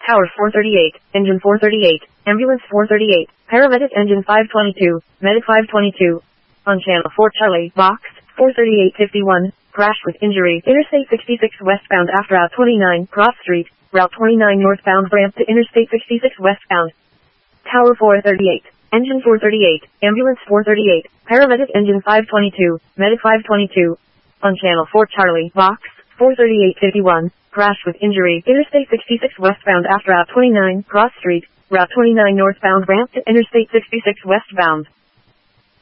Tower 438, Engine 438, Ambulance 438, Paramedic Engine 522, Medic 522. On Channel 4 Charlie, Box 43851, crash with injury, Interstate 66 westbound after Route 29, Cross Street, Route 29 northbound ramp to Interstate 66 westbound. Tower 438, Engine 438, Ambulance 438, Paramedic Engine 522, Medic 522. On Channel 4 Charlie, Box 43851, crash with injury, Interstate 66 westbound after Route 29, Cross Street, Route 29 northbound ramp to Interstate 66 westbound.